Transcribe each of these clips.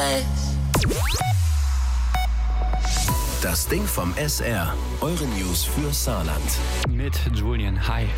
Das Ding vom SR. Eure News für Saarland. Mit Julian. Hi.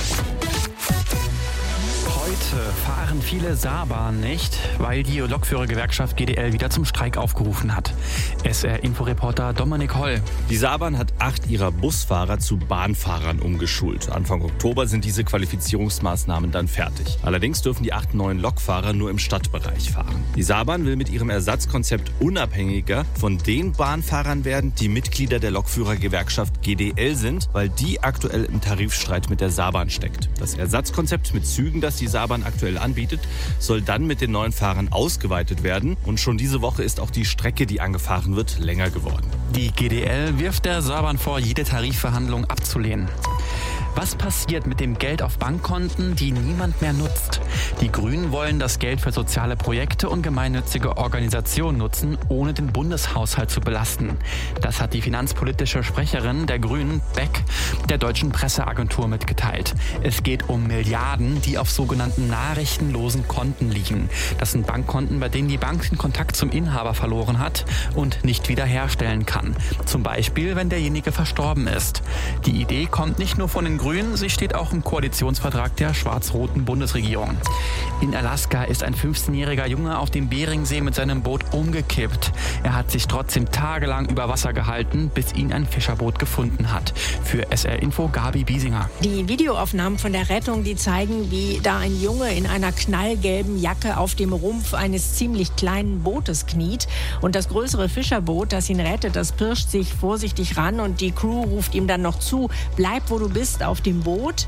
Heute fahren viele Saarbahnen nicht, weil die Lokführergewerkschaft GDL wieder zum Streik aufgerufen hat. SR-Inforeporter Dominik Holl. Die Saarbahn hat 8 ihrer Busfahrer zu Bahnfahrern umgeschult. Anfang Oktober sind diese Qualifizierungsmaßnahmen dann fertig. Allerdings dürfen die 8 neuen Lokfahrer nur im Stadtbereich fahren. Die Saarbahn will mit ihrem Ersatzkonzept unabhängiger von den Bahnfahrern werden, die Mitglieder der Lokführergewerkschaft GDL sind, weil die aktuell im Tarifstreit mit der Saarbahn steckt. Das Ersatzkonzept mit Zügen, das die Saarbahn aktuell anbietet, soll dann mit den neuen Fahrern ausgeweitet werden. Und schon diese Woche ist auch die Strecke, die angefahren wird, länger geworden. Die GDL wirft der Saarbahn vor, jede Tarifverhandlung abzulehnen. Was passiert mit dem Geld auf Bankkonten, die niemand mehr nutzt? Die Grünen wollen das Geld für soziale Projekte und gemeinnützige Organisationen nutzen, ohne den Bundeshaushalt zu belasten. Das hat die finanzpolitische Sprecherin der Grünen, Beck, der deutschen Presseagentur mitgeteilt. Es geht um Milliarden, die auf sogenannten nachrichtenlosen Konten liegen. Das sind Bankkonten, bei denen die Bank den Kontakt zum Inhaber verloren hat und nicht wiederherstellen kann. Zum Beispiel, wenn derjenige verstorben ist. Die Idee kommt nicht nur von den Grünen, sie steht auch im Koalitionsvertrag der schwarz-roten Bundesregierung. In Alaska ist ein 15-jähriger Junge auf dem Beringsee mit seinem Boot umgekippt. Er hat sich trotzdem tagelang über Wasser gehalten, bis ihn ein Fischerboot gefunden hat. Für SR Info Gabi Biesinger. Die Videoaufnahmen von der Rettung, die zeigen, wie da ein Junge in einer knallgelben Jacke auf dem Rumpf eines ziemlich kleinen Bootes kniet. Und das größere Fischerboot, das ihn rettet, das pirscht sich vorsichtig ran und die Crew ruft ihm dann noch zu: Bleib, wo du bist, auf dem Boot.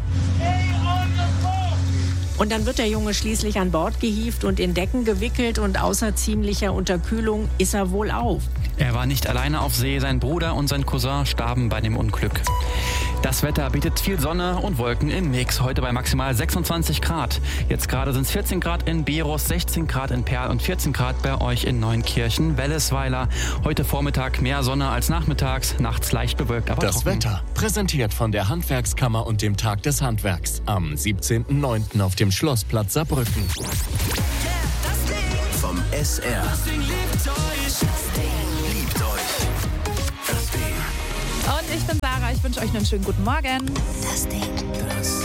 Und dann wird der Junge schließlich an Bord gehievt und in Decken gewickelt und außer ziemlicher Unterkühlung ist er wohlauf. Er war nicht alleine auf See, sein Bruder und sein Cousin starben bei dem Unglück. Das Wetter bietet viel Sonne und Wolken im Mix. Heute bei maximal 26 Grad. Jetzt gerade sind es 14 Grad in Berus, 16 Grad in Perl und 14 Grad bei euch in Neunkirchen, Wellesweiler. Heute Vormittag mehr Sonne als nachmittags, nachts leicht bewölkt, aber das trocken. Wetter, präsentiert von der Handwerkskammer und dem Tag des Handwerks am 17.09. auf dem Schlossplatz Saarbrücken. Vom SR. Liebt euch. Das Ding. Und ich bin Sarah, ich wünsche euch einen schönen guten Morgen. Das